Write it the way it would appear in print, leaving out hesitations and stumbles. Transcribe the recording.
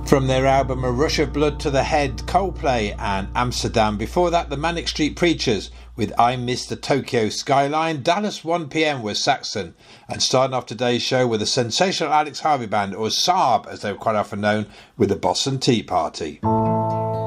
From their album A Rush of Blood to the Head, Coldplay and Amsterdam. Before that, the Manic Street Preachers with I Miss the Tokyo Skyline. Dallas 1pm was Saxon. And starting off today's show with the sensational Alex Harvey Band, or Saab as they were quite often known, with the Boston Tea Party.